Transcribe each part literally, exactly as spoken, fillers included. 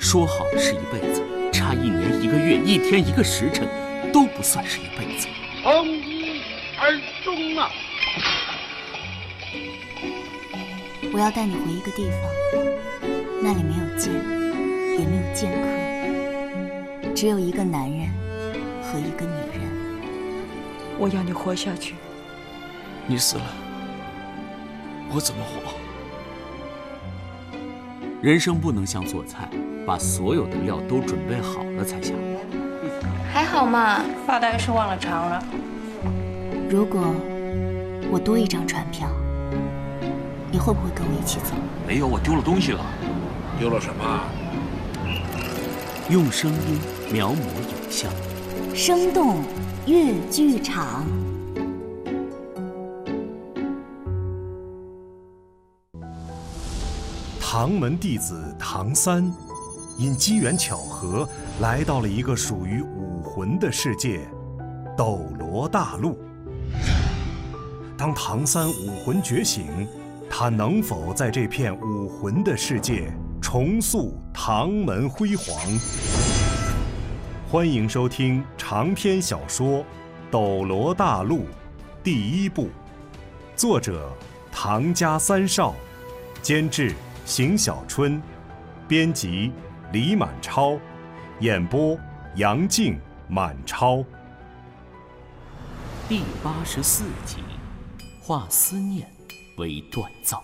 说好了是一辈子，差一年一个月一天一个时辰都不算是一辈子。 从一而终啊！ 我要带你回一个地方，那里没有剑，也没有剑客，只有一个男人和一个女人。 我要你活下去。 你死了，我怎么活？ 人生不能像做菜，把所有的料都准备好了才下锅。 还好嘛， 发呆是忘了尝了。 如果我多一张船票，你会不会跟我一起走？ 没有，我丢了东西了。 丢了什么？ 用声音描摹影像， 生动粤剧场。 唐门弟子唐三，因机缘巧合来到了一个属于武魂的世界——斗罗大陆。当唐三武魂觉醒，他能否在这片武魂的世界重塑唐门辉煌？欢迎收听长篇小说《斗罗大陆》第一部，作者唐家三少，监制邢小春，编辑李满超，演播杨静、满超。 第八十四集，化思念为锻造。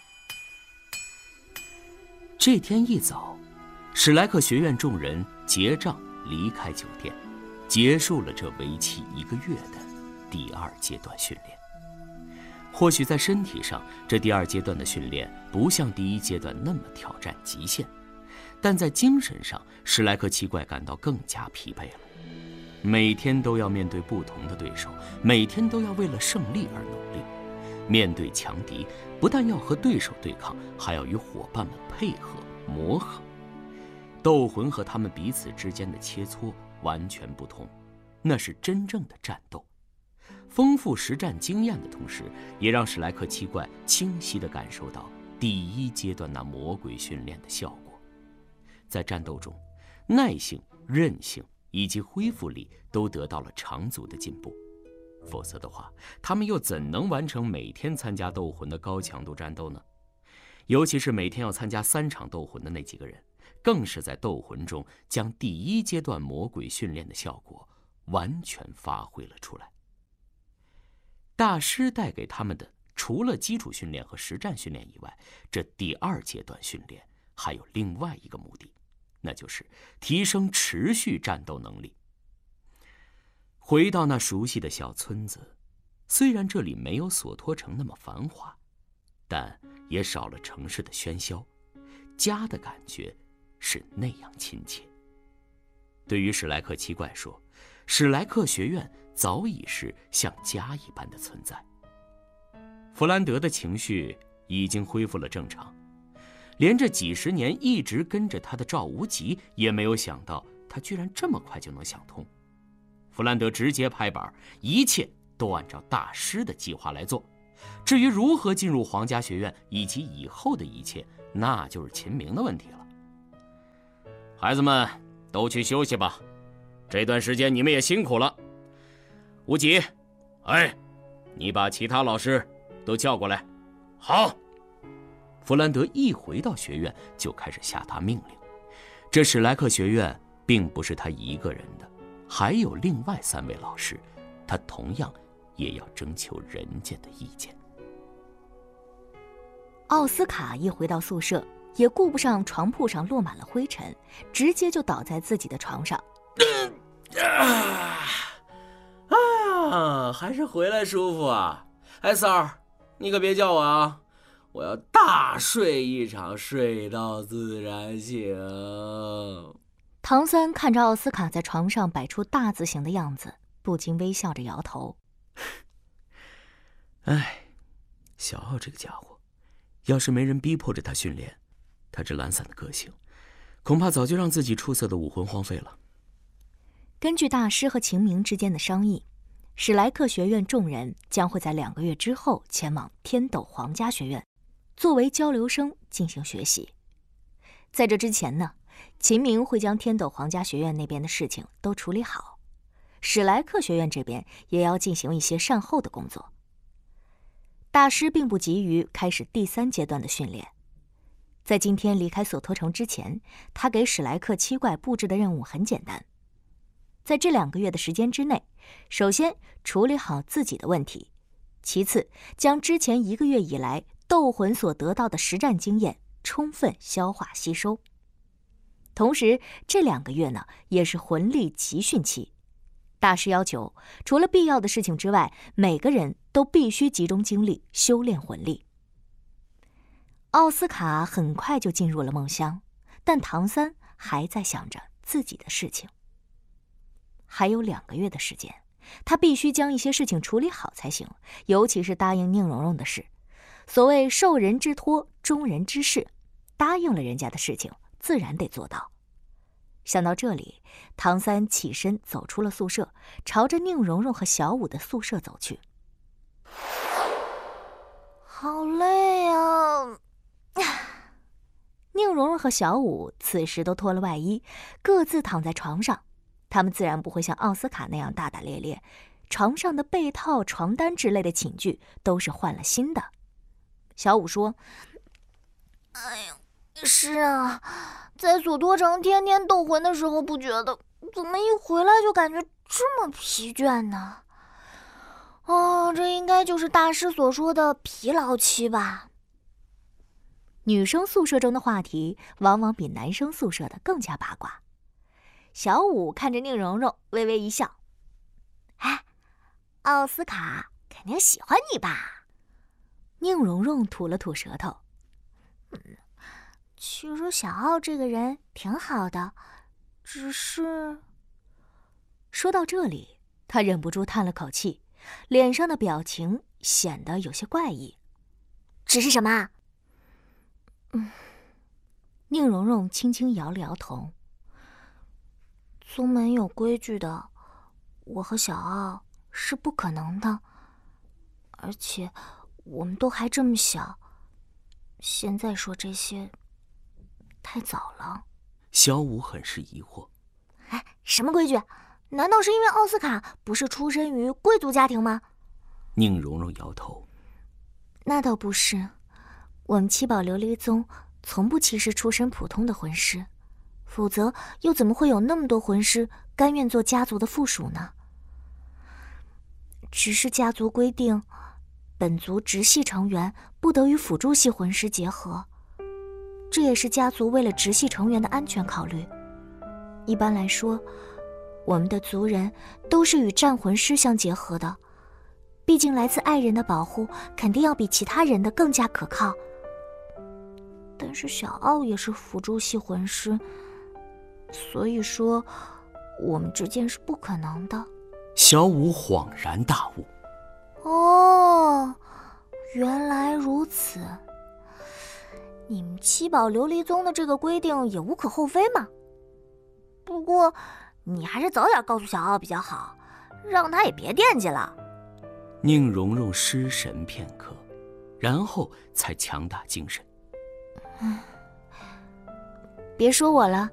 这天一早，史莱克学院众人结账离开酒店，结束了这为期一个月的第二阶段训练。或许在身体上，这第二阶段的训练不像第一阶段那么挑战极限，但在精神上，史莱克七怪感到更加疲惫了。每天都要面对不同的对手，每天都要为了胜利而努力。面对强敌，不但要和对手对抗，还要与伙伴们配合磨合。斗魂和他们彼此之间的切磋完全不同，那是真正的战斗。丰富实战经验的同时，也让史莱克七怪清晰地感受到第一阶段那魔鬼训练的效果。在战斗中，耐性、韧性以及恢复力都得到了长足的进步，否则的话，他们又怎能完成每天参加斗魂的高强度战斗呢？尤其是每天要参加三场斗魂的那几个人，更是在斗魂中将第一阶段魔鬼训练的效果完全发挥了出来。大师带给他们的除了基础训练和实战训练以外，这第二阶段训练还有另外一个目的，那就是提升持续战斗能力。回到那熟悉的小村子，虽然这里没有索托城那么繁华，但也少了城市的喧嚣，家的感觉是那样亲切。对于史莱克七怪说，史莱克学院早已是像家一般的存在。弗兰德的情绪已经恢复了正常，连这几十年一直跟着他的赵无极也没有想到他居然这么快就能想通。弗兰德直接拍板，一切都按照大师的计划来做。至于如何进入皇家学院以及以后的一切，那就是秦明的问题了。孩子们都去休息吧，这段时间你们也辛苦了。无极，哎，你把其他老师都叫过来。好。弗兰德一回到学院就开始下达命令。这史莱克学院并不是他一个人的，还有另外三位老师，他同样也要征求人家的意见。 奥斯卡一回到宿舍，也顾不上床铺上落满了灰尘，直接就倒在自己的床上。 啊啊，还是回来舒服啊！哎，三儿，你可别叫我啊，我要大睡一场，睡到自然醒。 唐三看着奥斯卡在床上摆出大字形的样子，不禁微笑着摇头。 哎，小奥这个家伙，要是没人逼迫着他训练，他这懒散的个性，恐怕早就让自己出色的武魂荒废了。 根据大师和秦明之间的商议，史莱克学院众人将会在两个月之后前往天斗皇家学院，作为交流生进行学习。在这之前呢， 秦明会将天斗皇家学院那边的事情都处理好，史莱克学院这边也要进行一些善后的工作。大师并不急于开始第三阶段的训练，在今天离开索托城之前，他给史莱克七怪布置的任务很简单，在这两个月的时间之内，首先处理好自己的问题，其次将之前一个月以来斗魂所得到的实战经验充分消化吸收。同时这两个月呢，也是魂力集训期，大师要求除了必要的事情之外，每个人都必须集中精力修炼魂力。奥斯卡很快就进入了梦乡，但唐三还在想着自己的事情。还有两个月的时间，他必须将一些事情处理好才行，尤其是答应宁荣荣的事。所谓受人之托，忠人之事，答应了人家的事情，自然得做到。想到这里，唐三起身走出了宿舍，朝着宁荣荣和小五的宿舍走去。好累啊！宁荣荣和小五此时都脱了外衣，各自躺在床上。他们自然不会像奥斯卡那样大大咧咧，床上的被套、床单之类的寝具都是换了新的。小五说：“ 哎呀，是啊，在索托城天天斗魂的时候不觉得，怎么一回来就感觉这么疲倦呢？哦，这应该就是大师所说的疲劳期吧。” 女生宿舍中的话题往往比男生宿舍的更加八卦。小五看着宁荣荣，微微一笑：“ 哎，奥斯卡肯定喜欢你吧？” 宁荣荣吐了吐舌头：“ 嗯，其实小奥这个人挺好的，只是……” 说到这里，他忍不住叹了口气，脸上的表情显得有些怪异。 “只是什么？” 嗯，宁荣荣轻轻摇了摇头。 宗门有规矩的，我和小奥是不可能的，而且我们都还这么小，现在说这些太早了。 小五很是疑惑：“ 哎，什么规矩？难道是因为奥斯卡不是出身于贵族家庭吗？” 宁荣荣摇头：“ 那倒不是，我们七宝琉璃宗从不歧视出身普通的魂师。否则又怎么会有那么多魂师甘愿做家族的附属呢？只是家族规定，本族直系成员不得与辅助系魂师结合，这也是家族为了直系成员的安全考虑。一般来说，我们的族人都是与战魂师相结合的，毕竟来自爱人的保护肯定要比其他人的更加可靠。但是小奥也是辅助系魂师，所以说，我们之间是不可能的。” 小五恍然大悟：“ 哦，原来如此。你们七宝琉璃宗的这个规定也无可厚非嘛。不过，你还是早点告诉小奥比较好，让他也别惦记了。” 宁荣荣失神片刻，然后才强打精神：“ 嗯，别说我了。